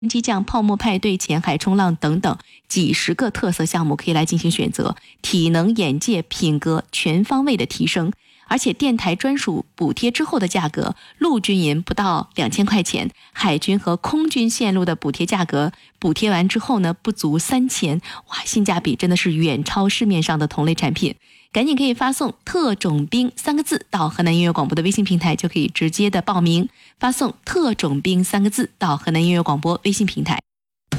激将、泡沫派对、浅海冲浪等等几十个特色项目可以来进行选择，体能、眼界、品格全方位的提升。而且电台专属补贴之后的价格，陆军营不到2000块钱，海军和空军线路的补贴价格，补贴完之后呢，不足3000，哇，性价比真的是远超市面上的同类产品。赶紧可以发送特种兵3个字到河南音乐广播的微信平台，就可以直接的报名，发送特种兵3个字到河南音乐广播微信平台。